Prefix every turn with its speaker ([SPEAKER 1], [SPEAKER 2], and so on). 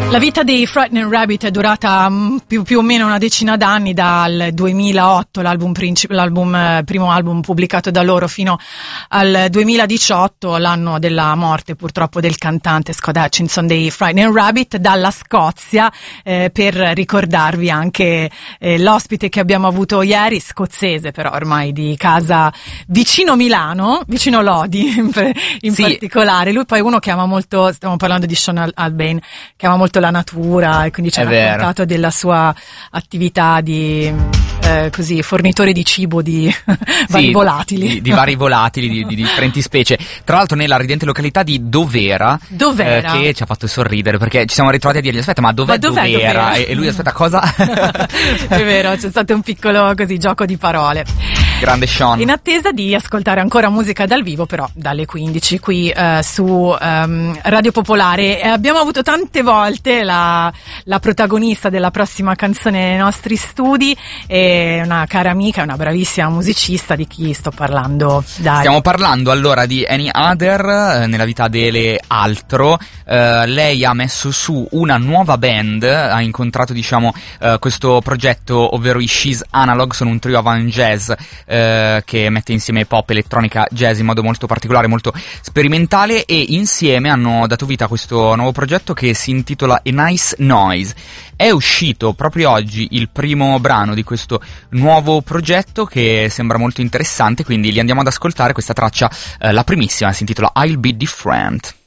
[SPEAKER 1] La vita dei Frightened Rabbit è durata più o meno una decina d'anni, dal 2008, primo album pubblicato da loro, fino al 2018, l'anno della morte purtroppo del cantante Scott Hutchinson dei Frightened Rabbit, dalla Scozia, per ricordarvi anche l'ospite che abbiamo avuto ieri, scozzese però ormai di casa vicino Milano, vicino Lodi in particolare. Lui poi uno che ama molto, stiamo parlando di Sean Albain, che ama molto la natura, e quindi ci ha raccontato della sua attività di così fornitore di cibo di vari volatili,
[SPEAKER 2] di vari volatili di differenti specie, tra l'altro nella ridente località di Dovera. Che ci ha fatto sorridere, perché ci siamo ritrovati a dirgli aspetta, ma dov'è Dovera? E lui aspetta, cosa?
[SPEAKER 1] È vero, c'è stato un piccolo così gioco di parole.
[SPEAKER 2] Grande Sean.
[SPEAKER 1] In attesa di ascoltare ancora musica dal vivo, però dalle 15 qui su Radio Popolare. Abbiamo avuto tante volte la protagonista della prossima canzone nei nostri studi, è una cara amica, una bravissima musicista. Di chi sto parlando? Dai.
[SPEAKER 2] Stiamo parlando allora di Any Other, nella vita delle Altro. Lei ha messo su una nuova band, ha incontrato questo progetto, ovvero i She's Analog. Sono un trio avant jazz che mette insieme pop, elettronica, jazz in modo molto particolare, molto sperimentale, e insieme hanno dato vita a questo nuovo progetto che si intitola A Nice Noise. È uscito proprio oggi il primo brano di questo nuovo progetto, che sembra molto interessante, quindi li andiamo ad ascoltare. Questa traccia, la primissima, si intitola I'll Be Different.